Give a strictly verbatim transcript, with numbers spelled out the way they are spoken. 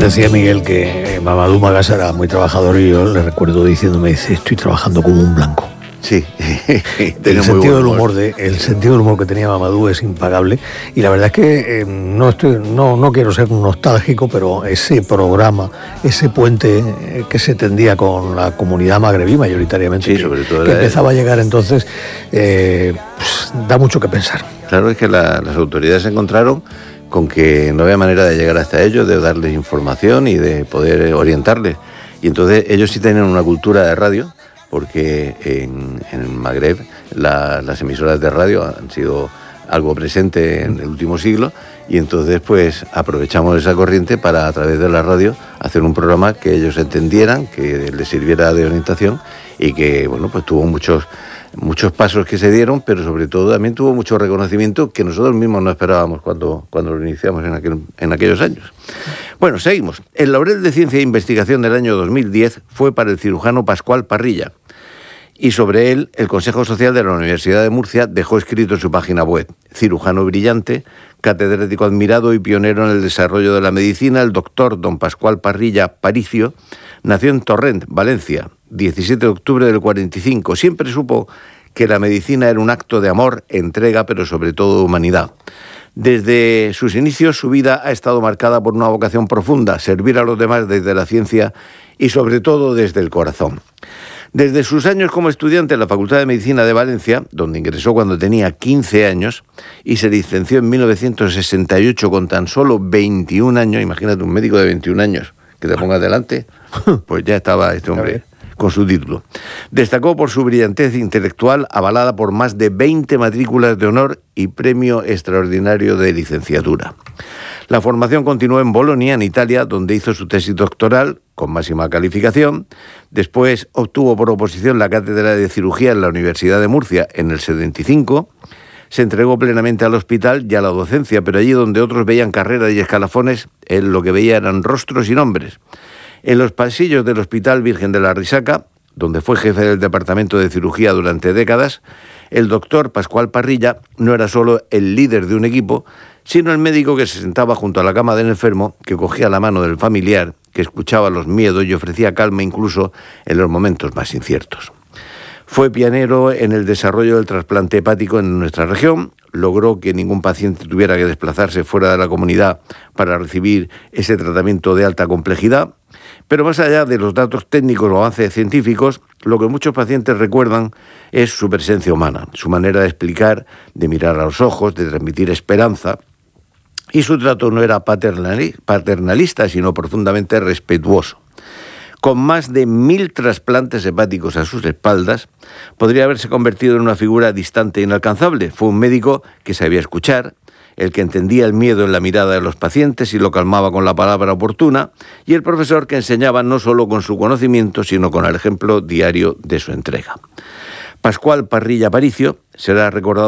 Decía Miguel que Mamadou Magasa era muy trabajador y yo le recuerdo diciéndome, dice, estoy trabajando como un blanco. Sí, el sentido del humor de, el sentido del humor que tenía Mamadou es impagable y la verdad es que eh, no estoy, no, no quiero ser nostálgico, pero ese programa, ese puente eh, que se tendía con la comunidad magrebí mayoritariamente, sí, que, sobre todo que empezaba a llegar entonces, eh, pues, da mucho que pensar. Claro, es que la, las autoridades se encontraron con que no había manera de llegar hasta ellos, de darles información y de poder orientarles. Y entonces ellos sí tenían una cultura de radio, porque en, en el Magreb la, las emisoras de radio han sido algo presente en el último siglo, y entonces pues aprovechamos esa corriente para, a través de la radio, hacer un programa que ellos entendieran, que les sirviera de orientación y que, bueno, pues tuvo muchos... muchos pasos que se dieron, pero sobre todo también tuvo mucho reconocimiento que nosotros mismos no esperábamos cuando, cuando lo iniciamos en, aquel, en aquellos años. Bueno, seguimos. El Laurel de Ciencia e Investigación del año dos mil diez fue para el cirujano Pascual Parrilla, y sobre él el Consejo Social de la Universidad de Murcia dejó escrito en su página web: cirujano brillante, catedrático admirado y pionero en el desarrollo de la medicina, el doctor don Pascual Parrilla Paricio nació en Torrent, Valencia, diecisiete de octubre del cuarenta y cinco. Siempre supo que la medicina era un acto de amor, entrega, pero sobre todo de humanidad. Desde sus inicios, su vida ha estado marcada por una vocación profunda: servir a los demás desde la ciencia y sobre todo desde el corazón. Desde sus años como estudiante en la Facultad de Medicina de Valencia, donde ingresó cuando tenía quince años y se licenció en mil novecientos sesenta y ocho con tan solo veintiún años, imagínate un médico de veintiún años que te ponga delante, pues ya estaba este hombre con su título. Destacó por su brillantez intelectual, avalada por más de veinte matrículas de honor y premio extraordinario de licenciatura. La formación continuó en Bolonia, en Italia, donde hizo su tesis doctoral con máxima calificación. Después obtuvo por oposición la cátedra de cirugía en la Universidad de Murcia en el setenta y cinco. Se entregó plenamente al hospital y a la docencia, pero allí donde otros veían carreras y escalafones, él lo que veía eran rostros y nombres. En los pasillos del Hospital Virgen de la Risaca, donde fue jefe del departamento de cirugía durante décadas, el doctor Pascual Parrilla no era solo el líder de un equipo, sino el médico que se sentaba junto a la cama del enfermo, que cogía la mano del familiar, que escuchaba los miedos y ofrecía calma incluso en los momentos más inciertos. Fue pionero en el desarrollo del trasplante hepático en nuestra región, logró que ningún paciente tuviera que desplazarse fuera de la comunidad para recibir ese tratamiento de alta complejidad. Pero más allá de los datos técnicos o avances científicos, lo que muchos pacientes recuerdan es su presencia humana, su manera de explicar, de mirar a los ojos, de transmitir esperanza. Y su trato no era paternalista, sino profundamente respetuoso. Con más de mil trasplantes hepáticos a sus espaldas, podría haberse convertido en una figura distante e inalcanzable. Fue un médico que sabía escuchar, el que entendía el miedo en la mirada de los pacientes y lo calmaba con la palabra oportuna, y el profesor que enseñaba no solo con su conocimiento, sino con el ejemplo diario de su entrega. Pascual Parrilla Paricio será recordado